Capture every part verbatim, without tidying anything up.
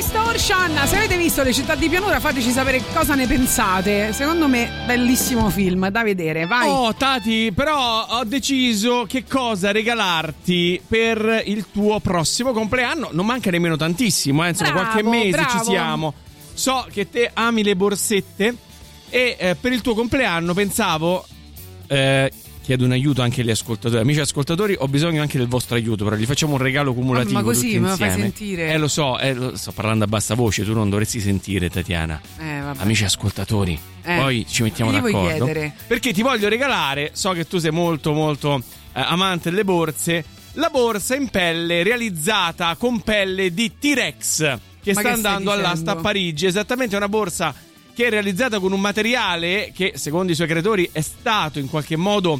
Distortion. Se avete visto Le città di pianura, fateci sapere cosa ne pensate. Secondo me bellissimo film da vedere. Vai. Oh Tati, però ho deciso che cosa regalarti per il tuo prossimo compleanno. Non manca nemmeno tantissimo, eh. Insomma, Bravo, qualche mese bravo. ci siamo. So che te ami le borsette e eh, per il tuo compleanno pensavo eh, chiedo un aiuto anche agli ascoltatori. Amici ascoltatori, ho bisogno anche del vostro aiuto, però gli facciamo un regalo cumulativo. Ah, ma così tutti me lo insieme. fai sentire? Eh lo so, eh, lo sto parlando a bassa voce, tu non dovresti sentire, Tatiana. Eh, vabbè. Amici ascoltatori, Eh, poi ci mettiamo che gli vuoi d'accordo. chiedere? Perché ti voglio regalare, so che tu sei molto molto eh, amante delle borse, la borsa in pelle realizzata con pelle di T-Rex che Ma sta che andando stai all'asta a dicendo? Parigi. Esattamente, una borsa che è realizzata con un materiale che secondo i suoi creatori è stato in qualche modo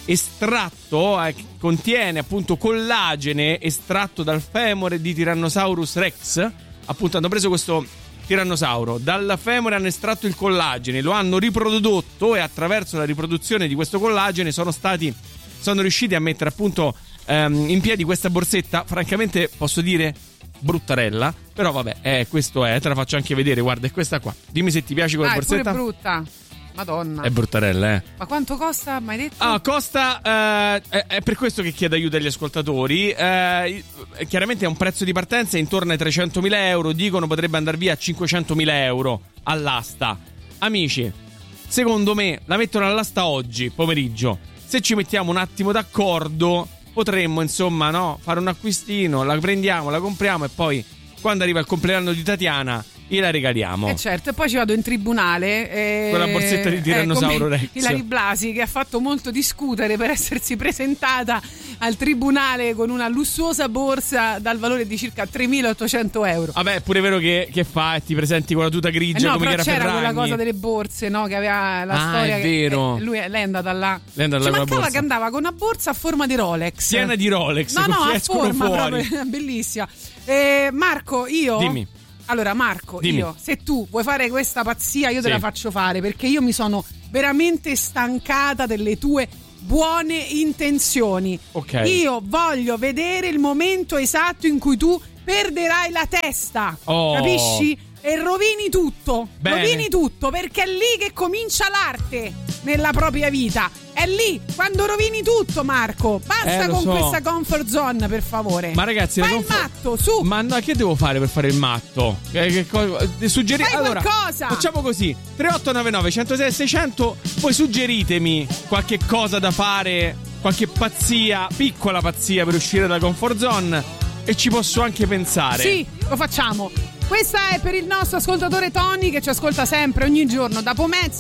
estratto, eh, contiene appunto collagene estratto dal femore di Tyrannosaurus Rex. Appunto hanno preso questo tirannosauro, dal femore hanno estratto il collagene, lo hanno riprodotto e attraverso la riproduzione di questo collagene sono stati sono riusciti a mettere appunto ehm, in piedi questa borsetta. Francamente posso dire bruttarella, però vabbè, eh, questo è, te la faccio anche vedere, guarda, è questa qua. Dimmi se ti piace come Ah, è borsetta. pure brutta. Madonna. È bruttarella, eh. Ma quanto costa? Mai detto? Ah, costa. Eh, è, è per questo che chiedo aiuto agli ascoltatori. Eh, chiaramente è un prezzo di partenza intorno ai trecentomila euro. Dicono potrebbe andare via a cinquecentomila euro all'asta. Amici, secondo me la mettono all'asta oggi pomeriggio. Se ci mettiamo un attimo d'accordo, potremmo insomma, no, fare un acquistino. La prendiamo, la compriamo e poi quando arriva il compleanno di Tatiana gliela regaliamo. Eh certo, e poi ci vado in tribunale eh, con la borsetta di Tirannosauro eh, Rex. Ilari Blasi, che ha fatto molto discutere per essersi presentata al tribunale con una lussuosa borsa dal valore di circa tremilaottocento euro. Vabbè, è pure vero che, che fa e ti presenti con la tuta grigia, Eh no, come però era c'era Ferragni. quella cosa delle borse, no? Che aveva la Ah, storia. è che, vero. eh, lui, lei è andata là. Lei è andata Ci là con la mancava borsa. che andava con una borsa a forma di Rolex. Piena di Rolex, No, no, che a escono forma fuori. proprio, bellissima. Eh, Marco, io. Dimmi. Allora, Marco, Dimmi. io, se tu vuoi fare questa pazzia, io te Sì. la faccio fare, perché io mi sono veramente stancata delle tue buone intenzioni. Ok. Io voglio vedere il momento esatto in cui tu perderai la testa. Oh. Capisci? E rovini tutto. Bene. Rovini tutto, perché è lì che comincia l'arte nella propria vita. È lì, quando rovini tutto, Marco. Basta Eh, lo con so. questa comfort zone, per favore. Ma ragazzi, fai la il conf- matto, su. Ma no, che devo fare per fare il matto? Che, che co- eh, suggeri- Fai allora, qualcosa. facciamo così: tre otto nove nove uno zero sei seicento. Poi suggeritemi qualche cosa da fare, qualche pazzia, piccola pazzia per uscire dalla comfort zone. E ci posso anche pensare. Sì, lo facciamo. Questa è per il nostro ascoltatore Tony, che ci ascolta sempre, ogni giorno, da Pomezia